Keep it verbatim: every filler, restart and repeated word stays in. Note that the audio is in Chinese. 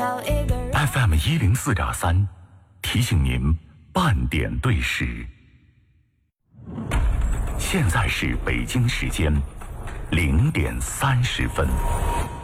F M 一零四点三，提醒您半点对时。现在是北京时间零点三十分。